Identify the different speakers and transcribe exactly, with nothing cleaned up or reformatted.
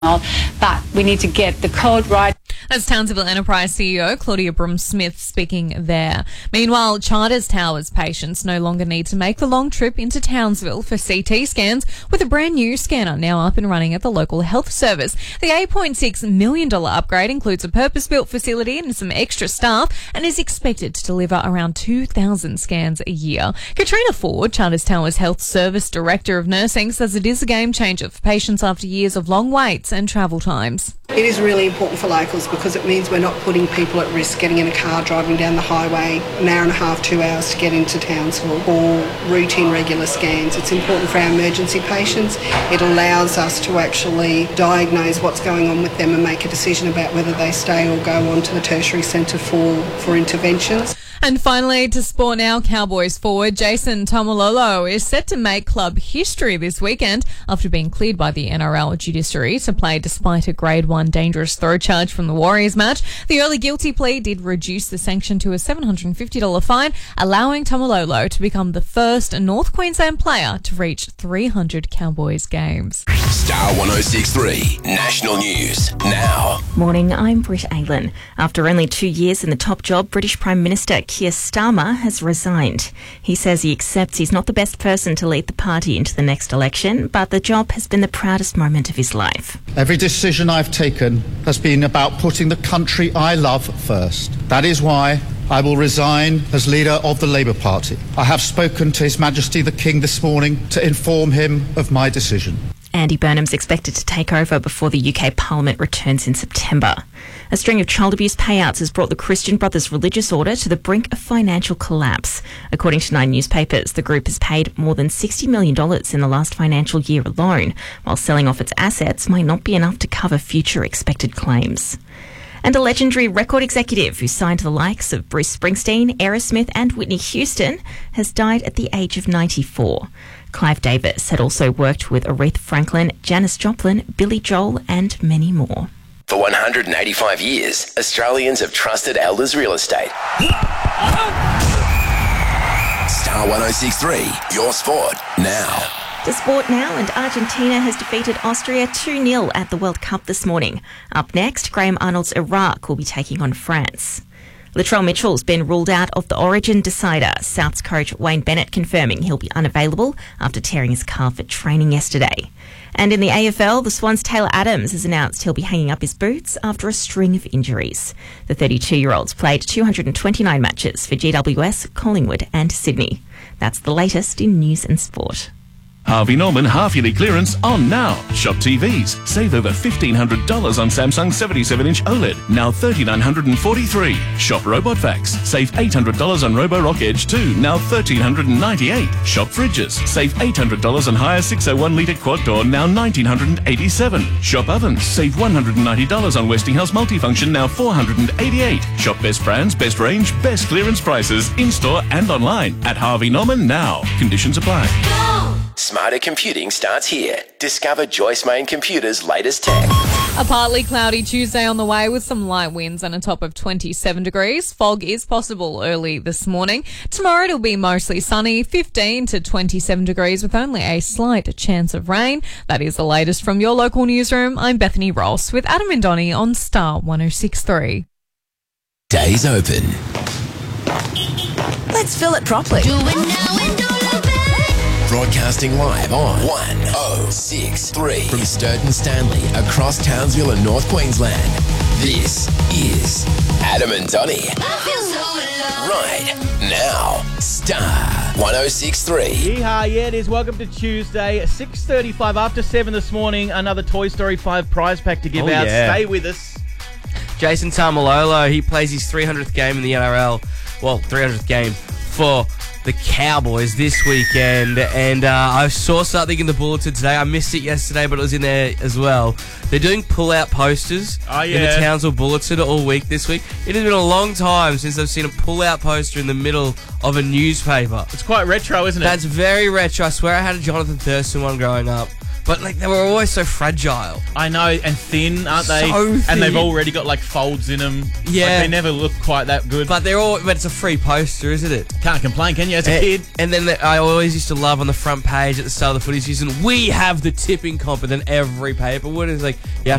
Speaker 1: But we need to get the code right.
Speaker 2: That's Townsville Enterprise C E O Claudia Broom-Smith speaking there. Meanwhile, Charters Towers patients no longer need to make the long trip into Townsville for C T scans, with a brand new scanner now up and running at the local health service. The eight point six million dollars upgrade includes a purpose-built facility and some extra staff, and is expected to deliver around two thousand scans a year. Katrina Ford, Charters Towers Health Service Director of Nursing, says it is a game changer for patients after years of long waits and travel times.
Speaker 3: It is really important for locals because it means we're not putting people at risk getting in a car, driving down the highway, an hour and a half, two hours to get into Townsville or routine regular scans. It's important for our emergency patients. It allows us to actually diagnose what's going on with them and make a decision about whether they stay or go on to the tertiary centre for, for interventions.
Speaker 2: And finally, to sport now, Cowboys forward Jason Taumalolo is set to make club history this weekend after being cleared by the N R L judiciary to play despite a grade one dangerous throw charge from the Warriors match. The early guilty plea did reduce the sanction to a seven hundred fifty dollars fine, allowing Taumalolo to become the first North Queensland player to reach three hundred Cowboys games.
Speaker 4: Star one oh six point three National News now.
Speaker 5: Morning, I'm Britt Aylan. After only two years in the top job, British Prime Minister Keir Starmer has resigned. He says he accepts he's not the best person to lead the party into the next election, but the job has been the proudest moment of his life.
Speaker 6: Every decision I've taken has been about putting the country I love first. That is why I will resign as leader of the Labour Party. I have spoken to His Majesty the King this morning to inform him of my decision.
Speaker 5: Andy Burnham's expected to take over before the U K Parliament returns in September. A string of child abuse payouts has brought the Christian Brothers religious order to the brink of financial collapse. According to Nine newspapers, the group has paid more than sixty million dollars in the last financial year alone, while selling off its assets might not be enough to cover future expected claims. And a legendary record executive who signed the likes of Bruce Springsteen, Aerosmith and Whitney Houston has died at the age of ninety-four. Clive Davis had also worked with Aretha Franklin, Janis Joplin, Billy Joel and many more.
Speaker 4: For one hundred eighty-five years, Australians have trusted Elders Real Estate. Star one oh six point three, your sport now.
Speaker 5: To sport now, and Argentina has defeated Austria two nil at the World Cup this morning. Up next, Graham Arnold's Iraq will be taking on France. Latrell Mitchell's been ruled out of the Origin decider. South's coach Wayne Bennett confirming he'll be unavailable after tearing his calf at training yesterday. And in the A F L, the Swans' Taylor Adams has announced he'll be hanging up his boots after a string of injuries. The thirty-two-year-old's played two hundred twenty-nine matches for G W S, Collingwood and Sydney. That's the latest in news and sport.
Speaker 7: Harvey Norman half-yearly clearance on now. Shop T Vs. Save over fifteen hundred dollars on Samsung seventy-seven inch OLED, now three thousand nine hundred forty-three dollars. Shop Robot Vacs. Save eight hundred dollars on Roborock Edge two, now one thousand three hundred ninety-eight dollars. Shop Fridges. Save eight hundred dollars on Hire six oh one litre quad door, now one thousand nine hundred eighty-seven dollars. Shop Ovens. Save one hundred ninety dollars on Westinghouse Multifunction, now four hundred eighty-eight dollars. Shop best brands, best range, best clearance prices, in-store and online at Harvey Norman now. Conditions apply.
Speaker 4: Smarter computing starts here. Discover Joyce Main Computers' latest tech.
Speaker 2: A partly cloudy Tuesday on the way with some light winds and a top of twenty-seven degrees. Fog is possible early this morning. Tomorrow it'll be mostly sunny, fifteen to twenty-seven degrees with only a slight chance of rain. That is the latest from your local newsroom. I'm Bethany Ross with Adam and Donnie on Star one oh six point three.
Speaker 4: Days open.
Speaker 8: Let's fill it properly. Do it now and all of it.
Speaker 4: Broadcasting live on one oh six point three from Sturton Stanley across Townsville and North Queensland. This is Adam and Donnie. Right now, Star one oh six point three.
Speaker 9: Yeehaw, yeah, it is. Welcome to Tuesday, six thirty-five after seven this morning. Another Toy Story five prize pack to give
Speaker 10: oh,
Speaker 9: out.
Speaker 10: Yeah.
Speaker 9: Stay with us.
Speaker 10: Jason Taumalolo, he plays his three hundredth game in the N R L. Well, three hundredth game for the Cowboys this weekend, and uh, I saw something in the bulletin today. I missed it yesterday, but it was in there as well. They're doing pull-out posters
Speaker 9: oh, yeah.
Speaker 10: in the Townsville Bulletin all week this week. It has been a long time since I've seen a pull-out poster in the middle of a newspaper.
Speaker 9: It's quite retro, isn't it?
Speaker 10: That's very retro. I swear I had a Jonathan Thurston one growing up. but like they were always so fragile.
Speaker 9: I know, and thin, aren't they?
Speaker 10: So thin.
Speaker 9: And they've already got like folds in them.
Speaker 10: Yeah.
Speaker 9: Like, they never look quite that good.
Speaker 10: But they're all. But it's a free poster, isn't it?
Speaker 9: Can't complain, can you? As a
Speaker 10: and,
Speaker 9: kid.
Speaker 10: And then the, I always used to love on the front page at the start of the footy season, we have the tipping comp, and then every paper would is like, yeah.